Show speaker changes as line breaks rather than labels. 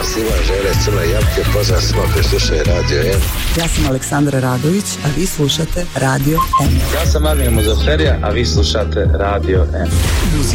Ivan Želez, Crne Japke, pozdrav svima koji slušaju Radio M.
Ja sam Aleksandra Radović, a vi slušate Radio M.
Ja sam Armin Muzaferija, a vi slušate Radio M.